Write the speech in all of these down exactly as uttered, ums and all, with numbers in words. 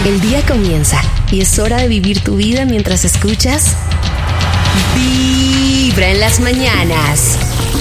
El día comienza y es hora de vivir tu vida mientras escuchas Vibra en las mañanas.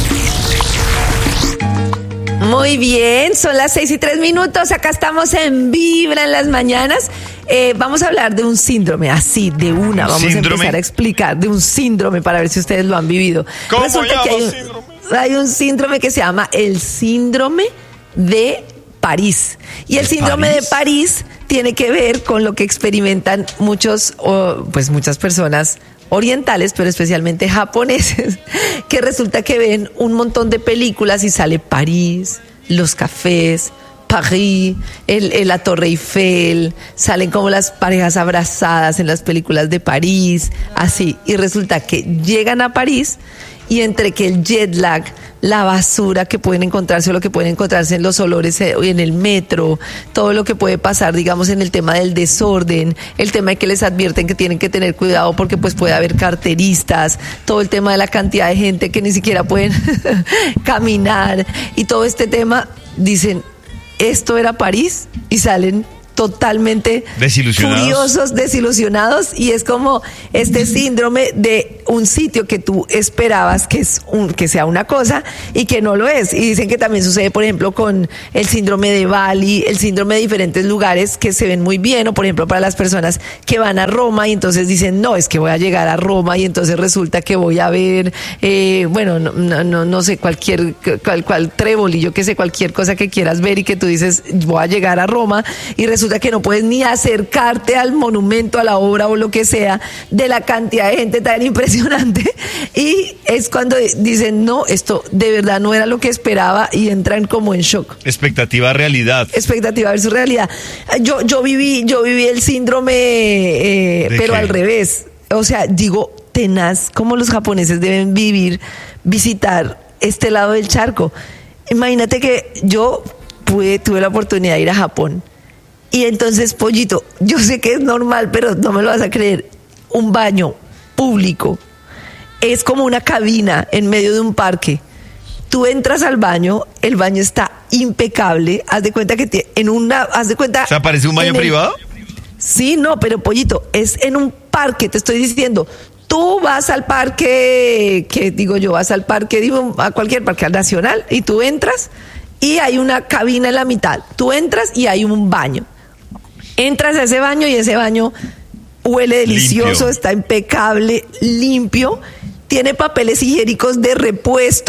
Muy bien, son las seis y tres minutos, acá estamos en Vibra en las mañanas. Eh, vamos a hablar de un síndrome, así, de una, vamos ¿Síndrome? a empezar a explicar, de un síndrome para ver si ustedes lo han vivido. ¿Cómo Resulta que hay un, síndrome? hay un síndrome que se llama el síndrome de París. Y el síndrome París? de París tiene que ver con lo que experimentan muchos, o, pues muchas personas orientales, pero especialmente japoneses, que resulta que ven un montón de películas y sale París, los cafés, París, el, el, la Torre Eiffel, salen como las parejas abrazadas en las películas de París, así, y resulta que llegan a París y entre que el jet lag, la basura que pueden encontrarse o lo que pueden encontrarse en los olores en el metro, todo lo que puede pasar, digamos, en el tema del desorden, el tema de que les advierten que tienen que tener cuidado porque pues puede haber carteristas, todo el tema de la cantidad de gente que ni siquiera pueden caminar y todo este tema, dicen, esto era París, y salen totalmente desilusionados. furiosos, desilusionados, y es como este síndrome de un sitio que tú esperabas que es un, que sea una cosa y que no lo es. Y dicen que también sucede, por ejemplo, con el síndrome de Bali, el síndrome de diferentes lugares que se ven muy bien, o por ejemplo para las personas que van a Roma y entonces dicen, no, es que voy a llegar a Roma y entonces resulta que voy a ver, eh, bueno, no, no, no sé, cualquier, cual, cual trébol y yo que sé, cualquier cosa que quieras ver y que tú dices, voy a llegar a Roma y resulta que no puedes ni acercarte al monumento, a la obra o lo que sea, de la cantidad de gente tan impresionante, y es cuando dicen, no, esto de verdad no era lo que esperaba, y entran como en shock. Expectativa realidad. Expectativa versus realidad. Yo, yo viví, yo viví el síndrome, eh, pero qué? al revés. O sea, digo, tenaz, como los japoneses deben vivir, visitar este lado del charco. Imagínate que yo pude, tuve la oportunidad de ir a Japón. Y entonces, Pollito, yo sé que es normal, pero no me lo vas a creer. Un baño público es como una cabina en medio de un parque. Tú entras al baño, el baño está impecable. Haz de cuenta que te, en una, haz de cuenta. O sea, ¿parece un baño el, privado? Sí, no, pero Pollito, es en un parque, te estoy diciendo. Tú vas al parque, que digo yo, vas al parque, digo, a cualquier parque nacional, y tú entras y hay una cabina en la mitad. Tú entras y hay un baño. Entras a ese baño y ese baño huele delicioso, limpio. Está impecable, limpio, tiene papeles higiénicos de repuesto.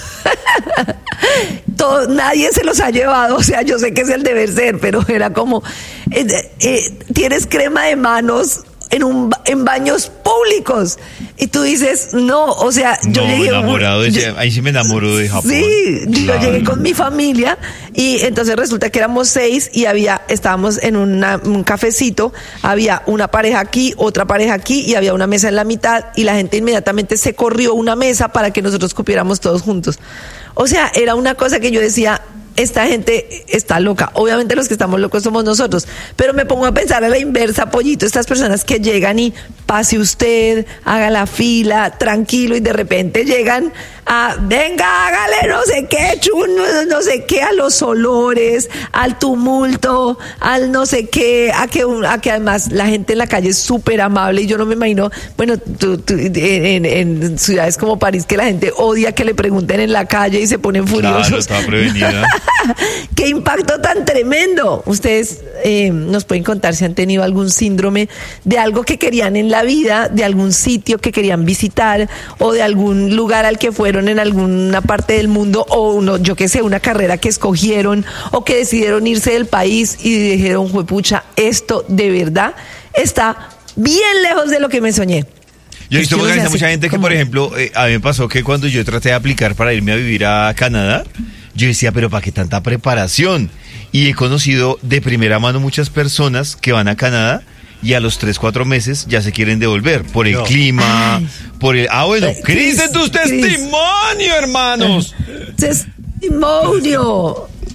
Todo, nadie se los ha llevado, o sea, yo sé que es el deber ser, pero era como, eh, eh, tienes crema de manos en un en baños públicos y tú dices, no, o sea, yo no, llegué enamorado de, yo, ahí sí me enamoro de Japón. Sí, claro. Yo llegué con mi familia y entonces resulta que éramos seis y había, estábamos en una, un cafecito, había una pareja aquí, otra pareja aquí y había una mesa en la mitad y la gente inmediatamente se corrió una mesa para que nosotros cupiéramos todos juntos. O sea, era una cosa que yo decía, esta gente está loca. Obviamente los que estamos locos somos nosotros, pero me pongo a pensar a la inversa, Pollito, estas personas que llegan y pase usted, haga la fila, tranquilo, y de repente llegan a, venga, hágale no sé qué, chun, no, no sé qué, a los olores, al tumulto, al no sé qué, a que, a que además la gente en la calle es súper amable, y yo no me imagino, bueno, tú, tú, en, en ciudades como París, que la gente odia que le pregunten en la calle y se ponen furiosos. Claro, estaba prevenida. ¡Qué impacto tan tremendo! Ustedes eh, nos pueden contar si han tenido algún síndrome de algo que querían en la vida, de algún sitio que querían visitar, o de algún lugar al que fueron en alguna parte del mundo, o uno, yo qué sé, una carrera que escogieron, o que decidieron irse del país y dijeron, juepucha, esto de verdad está bien lejos de lo que me soñé. Yo he visto que hay mucha gente que, por ejemplo, eh, a mí me pasó que cuando yo traté de aplicar para irme a vivir a Canadá, yo decía, pero ¿para qué tanta preparación? Y he conocido de primera mano muchas personas que van a Canadá y a los tres, cuatro meses ya se quieren devolver por el no. clima, Ay. por el... Ah, bueno, Cris, de tus testimonios, hermanos. Testimonio.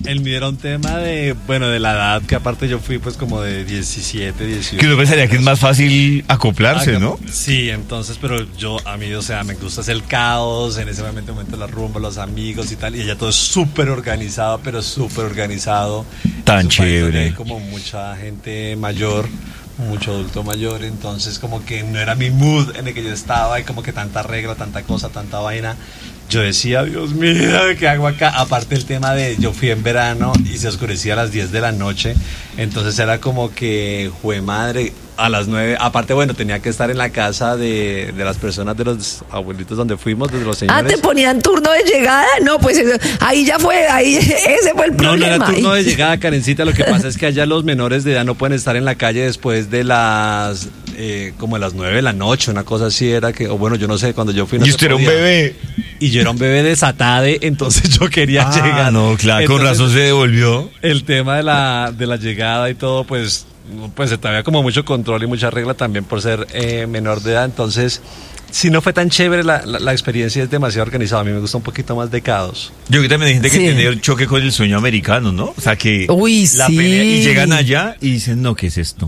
El mío era un tema de, bueno, de la edad, que aparte yo fui pues como de diecisiete, dieciocho. Que uno pensaría que es más fácil acoplarse, ¿no? Sí, entonces, pero yo, a mí, o sea, me gusta hacer el caos, en ese momento, momento la rumba, los amigos y tal, y ella todo es súper organizado, pero súper organizado. Tan chévere. Hay como mucha gente mayor, mucho adulto mayor, entonces como que no era mi mood en el que yo estaba, y como que tanta regla, tanta cosa, tanta vaina. Yo decía, Dios mío, ¿qué hago acá? Aparte el tema de, yo fui en verano y se oscurecía a las diez de la noche, entonces era como que, jue madre, a las nueve, aparte bueno, tenía que estar en la casa de, de las personas, de los abuelitos donde fuimos, de los señores. Ah, ¿te ponían turno de llegada? No, pues eso, ahí ya fue, ahí ese fue el problema. No, no era turno de llegada, Karencita, lo que pasa es que allá los menores de edad no pueden estar en la calle después de las, eh, como a las nueve de la noche, una cosa así era que, o bueno, yo no sé, cuando yo fui no y usted era un bebé. Y yo era un bebé desatade, entonces yo quería ah, llegar. no, claro, entonces, con razón se devolvió. El tema de la, de la llegada y todo, pues, pues había como mucho control y mucha regla también por ser eh, menor de edad, entonces si no fue tan chévere la, la, la experiencia, es demasiado organizada. A mí me gusta un poquito más de caos. Yo creo que también hay gente que sí. tiene un choque con el sueño americano, ¿no? O sea que Uy, la sí. pelea y llegan allá y dicen, no, ¿qué es esto?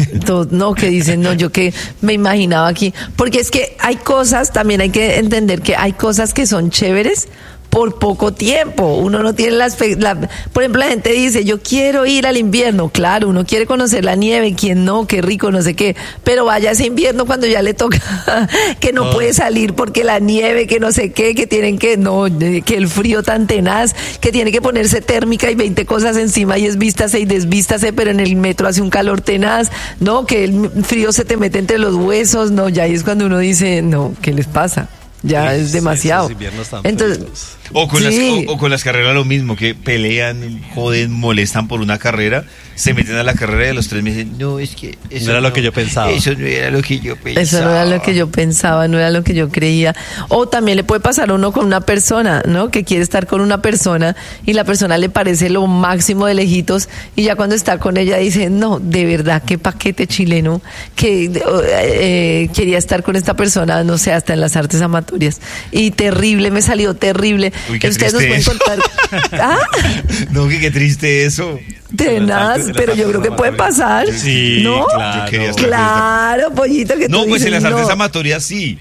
No, que dicen, no, yo que me imaginaba aquí. Porque es que hay cosas, también hay que entender que hay cosas que son chéveres por poco tiempo. Uno no tiene las... La, por ejemplo, la gente dice, yo quiero ir al invierno. Claro, uno quiere conocer la nieve, quien no, qué rico, no sé qué. Pero vaya ese invierno cuando ya le toca que no oh. puede salir porque la nieve, que no sé qué, que tienen que... No, que el frío tan tenaz, que tiene que ponerse térmica y veinte cosas encima y es vístase y desvístase, pero en el metro hace un calor tenaz. No, que el frío se te mete entre los huesos. No, ya ahí es cuando uno dice, no, ¿qué les pasa? Ya sí, es demasiado. Sí, entonces o con, sí. las, o, o con las carreras lo mismo, que pelean, joden, molestan por una carrera, se meten a la carrera de los tres meses. No, es que eso no era no, lo que yo pensaba. Eso no era lo que yo pensaba. Eso no era lo que yo pensaba, no era lo que yo creía. O también le puede pasar a uno con una persona, ¿no? Que quiere estar con una persona y la persona le parece lo máximo de lejitos y ya cuando está con ella dice, no, de verdad, qué paquete chileno, que eh, quería estar con esta persona, no sé, hasta en las artes amatorias. Y terrible, me salió terrible. Uy, qué Ustedes nos pueden eso. contar. ¿Ah? No, que qué triste eso. Tenaz, pero yo creo que puede pasar. Sí, ¿no? claro. Yo Claro, pollito, que No, tú pues dices, en las artes no. amatorias sí.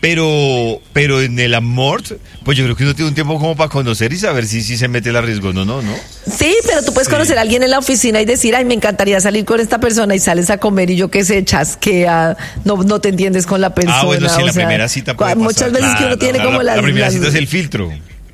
Pero, pero en el amor, pues yo creo que uno tiene un tiempo como para conocer y saber si, si se mete el riesgo no, no, ¿no? Sí, pero tú puedes sí. conocer a alguien en la oficina y decir, ay, me encantaría salir con esta persona y sales a comer y yo qué sé, chasquea, no, no te entiendes con la persona. Ah, bueno, sí, o la sea, primera cita puede muchas pasar. veces Claro, que uno tiene claro, como la, la... la primera la, cita es el filtro.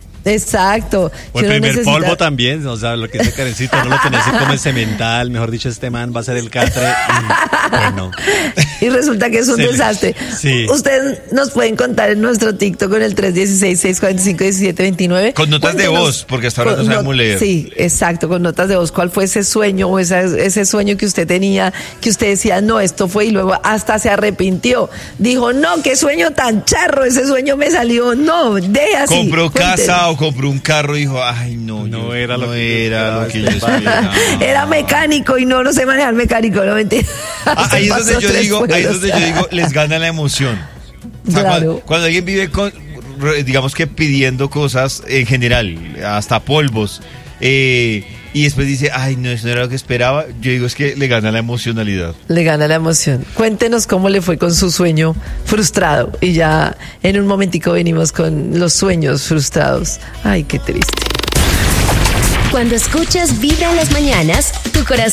Exacto. O el primer necesita... polvo también, o sea, lo que dice Karencita, no lo tenés así como el cemental, mejor dicho, este man va a ser el catre. Y, bueno. Y resulta que es un Se desastre. Le... Sí. Ustedes nos pueden contar en nuestro TikTok con el tres uno seis, seis cuatro cinco, uno siete dos nueve. Con notas Cuéntenos, de voz, porque hasta ahora no sabemos leer. Sí, exacto, con notas de voz. ¿Cuál fue ese sueño o esa, ese sueño que usted tenía, que usted decía, no, esto fue, y luego hasta se arrepintió? Dijo, no, qué sueño tan charro, ese sueño me salió, no, de así. Compró Cuéntenos. casa o compró un carro y dijo, ay, no, no yo, era lo no que era yo, lo que yo esperaba. Era mecánico y no, no sé manejar mecánico, no mentira. Ah, ahí es donde yo digo, ahí es donde yo digo, les gana la emoción. O sea, claro. cuando, cuando alguien vive con, digamos que pidiendo cosas en general, hasta polvos, eh, y después dice, ay, no, eso no era lo que esperaba, yo digo, es que le gana la emocionalidad. Le gana la emoción. Cuéntenos cómo le fue con su sueño frustrado. Y ya en un momentico venimos con los sueños frustrados. Ay, qué triste. Cuando escuchas Vibra en las mañanas, tu corazón